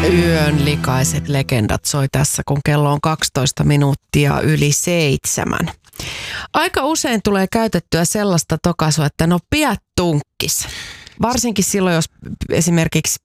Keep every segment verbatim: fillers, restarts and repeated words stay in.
Yön likaiset legendat soi tässä, kun kello on kaksitoista minuuttia yli seitsemän. Aika usein tulee käytettyä sellaista tokaisua, että no piät tunkkis. Varsinkin silloin, jos esimerkiksi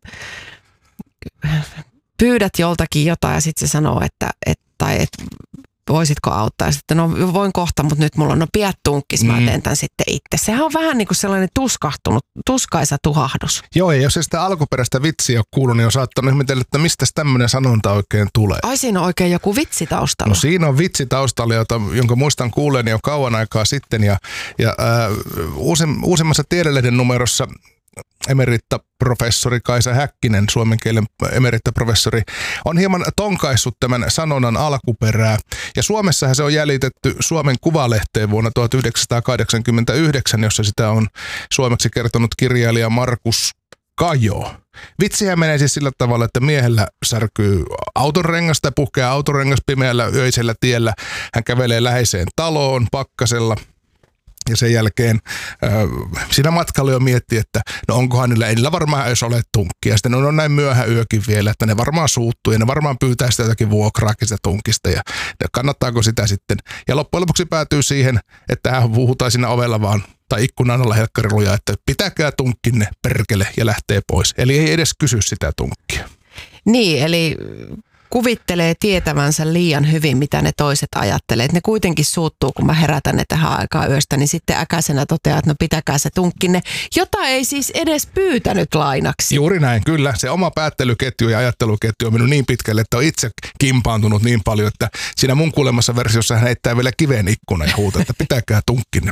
pyydät joltakin jotain ja sitten se sanoo, että, että, tai että voisitko auttaa. Ja sitten no voin kohta, mutta nyt mulla on no piät tunkkis, mä teen tämän sitten itse. Sehän on vähän niin kuin sellainen tuskahtunut, tuskaisa tuhahdus. Joo, ja jos ei sitä alkuperäistä vitsiä ole kuullut, niin on saattanut ihmetellä, että mistä tämmöinen sanonta oikein tulee. Ai siinä on oikein joku vitsi taustalla. No siinä on vitsi taustalla, jota, jonka muistan kuulleeni jo kauan aikaa sitten. Ja, ja äh, uusim, uusimmassa Tiedelehden numerossa emerittaprofessori Kaisa Häkkinen, suomen kielen emerittaprofessori, on hieman tonkaissut tämän sanonnan alkuperää. Ja Suomessahan se on jäljitetty Suomen Kuvalehteen vuonna tuhatyhdeksänsataakahdeksankymmentäyhdeksän, jossa sitä on suomeksi kertonut kirjailija Markus Kajo. Vitsihän menee siis sillä tavalla, että miehellä särkyy autonrengas tai puhkeaa autonrengas pimeällä öisellä tiellä. Hän kävelee läheiseen taloon pakkasella. Ja sen jälkeen äh, siinä matkalla jo miettii, että no onkohan niillä, ei niillä varmaan edes ole tunkkia. Sitten on näin myöhä yökin vielä, että ne varmaan suuttuu ja ne varmaan pyytää sitä jotakin vuokraakin sitä tunkista ja, ja kannattaako sitä sitten. Ja loppujen lopuksi päätyy siihen, että hän huutaa siinä ovella vaan tai ikkunan alla helkkariluja, että pitäkää tunkkinne perkele ja lähtee pois. Eli ei edes kysy sitä tunkkia. Niin, eli kuvittelee tietävänsä liian hyvin, mitä ne toiset ajattelee. Et ne kuitenkin suuttuu, kun mä herätän ne tähän aikaan yöstä, niin sitten äkäisenä toteaa, että no pitäkää se tunkkinne, jota ei siis edes pyytänyt lainaksi. Juuri näin, kyllä. Se oma päättelyketju ja ajatteluketju on mennyt niin pitkälle, että on itse kimpaantunut niin paljon, että siinä mun kuulemassa versiossa hän heittää vielä kiveen ikkuna ja huutaa, että pitäkää tunkkinne.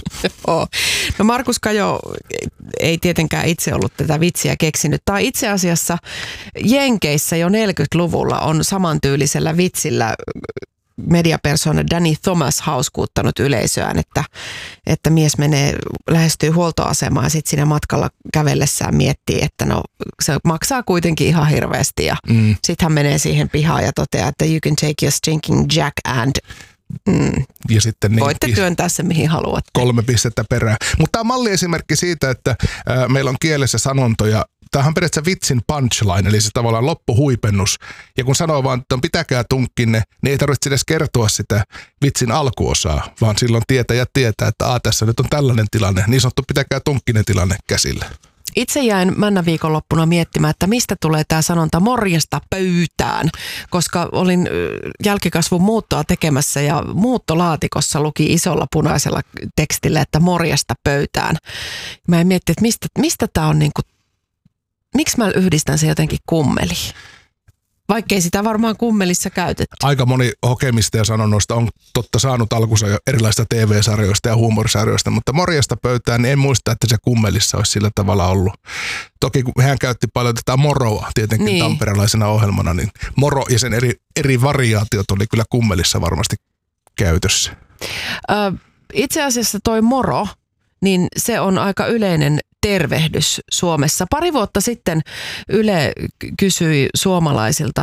No Markus Kajo ei tietenkään itse ollut tätä vitsiä keksinyt. Tai itse asiassa Jenkeissä jo neljäkymmentäluvulla on samantyylisellä vitsillä mediapersona Danny Thomas hauskuuttanut yleisöään, että, että mies menee, lähestyy huoltoasemaan ja sitten siinä matkalla kävellessään miettii, että no se maksaa kuitenkin ihan hirveästi ja mm. sitten hän menee siihen pihaan ja toteaa, että you can take your stinking jack and Mm. Ja sitten niin, voitte työntää se mihin haluatte. Kolme pistettä perään. Mutta tämä on malliesimerkki siitä, että ää, meillä on kielessä sanontoja. Tämähän on periaatteessa vitsin punchline, eli se tavallaan loppuhuipennus. Ja kun sanoo vaan, että on pitäkää tunkkinne, niin ei tarvitse edes kertoa sitä vitsin alkuosaa, vaan silloin tietäjä tietää, että a, tässä nyt on tällainen tilanne, niin sanottu pitäkää tunkkinne tilanne käsillä. Itse jäin männä viikonloppuna miettimään, että mistä tulee tämä sanonta morjesta pöytään, koska olin jälkikasvun muuttoa tekemässä ja muuttolaatikossa luki isolla punaisella tekstillä, että morjesta pöytään. Mä en mietti, että mistä, mistä tämä on niin kuin, miksi mä yhdistän se jotenkin kummeliin? Vaikkei sitä varmaan kummelissa käytetty. Aika moni hokemista ja sanonnoista on totta saanut alkunsa jo erilaisista T V-sarjoista ja huumorisarjoista, mutta morjesta pöytään, niin en muista, että se kummelissa olisi sillä tavalla ollut. Toki kun hän käytti paljon tätä moroa tietenkin niin tamperelaisena ohjelmana, niin moro ja sen eri, eri variaatiot oli kyllä kummelissa varmasti käytössä. Ö, itse asiassa toi moro, niin se on aika yleinen tervehdys Suomessa. Pari vuotta sitten Yle kysyi suomalaisilta,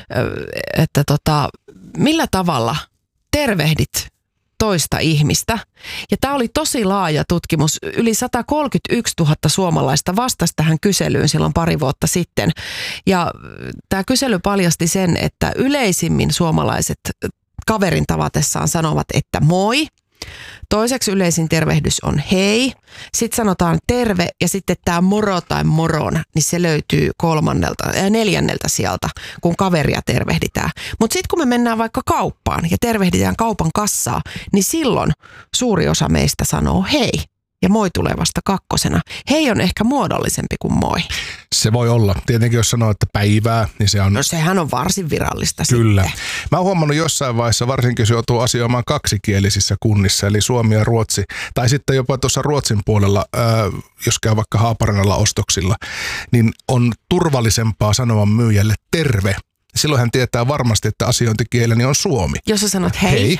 että tota, millä tavalla tervehdit toista ihmistä. Ja tämä oli tosi laaja tutkimus. Yli sata kolmekymmentäyksituhatta suomalaista vastasi tähän kyselyyn silloin pari vuotta sitten. Ja tämä kysely paljasti sen, että yleisimmin suomalaiset kaverin tavatessaan sanovat, että moi. Toiseksi yleisin tervehdys on hei. Sitten sanotaan terve ja sitten tämä moro tai moron, niin se löytyy kolmannelta ja neljänneltä sieltä, kun kaveria tervehditään. Mutta sitten kun me mennään vaikka kauppaan ja tervehditään kaupan kassaa, niin silloin suuri osa meistä sanoo hei. Ja moi tulee vasta kakkosena. Hei on ehkä muodollisempi kuin moi. Se voi olla. Tietenkin jos sanoo, että päivää, niin se on... No sehän on varsin virallista Kyllä. sitten. Mä oon huomannut jossain vaiheessa, varsinkin jos joutuu asioimaan kaksikielisissä kunnissa, eli suomi ja ruotsi. Tai sitten jopa tuossa Ruotsin puolella, ää, jos käy vaikka Haaparanalla ostoksilla, niin on turvallisempaa sanoa myyjälle terve. Silloin hän tietää varmasti, että asiointikieleni on suomi. Jos sä sanot hei, hei